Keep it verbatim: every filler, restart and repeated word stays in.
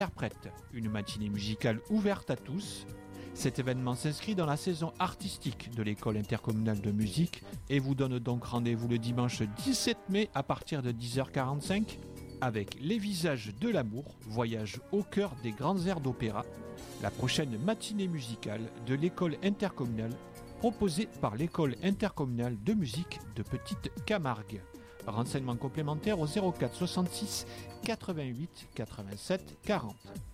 interprète, une matinée musicale ouverte à tous. Cet événement s'inscrit dans la saison artistique de l'école intercommunale de musique et vous donne donc rendez-vous le dimanche dix-sept mai à partir de dix heures quarante-cinq avec Les Visages de l'amour, voyage au cœur des grands airs d'opéra, la prochaine matinée musicale de l'école intercommunale proposée par l'école intercommunale de musique de Petite Camargue. Renseignements complémentaires au zéro quatre soixante-six quatre-vingt-huit quatre-vingt-sept quarante.